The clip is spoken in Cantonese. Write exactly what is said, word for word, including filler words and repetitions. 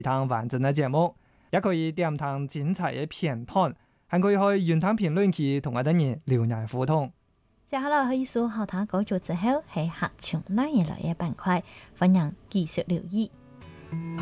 聽完整嘅節目，也可以點聽精彩嘅片段，還可以去雲端評論區同我哋人留言互動。 接下來去一首好聽歌曲之後，係客唱那年來嘅板塊，歡迎繼續留意。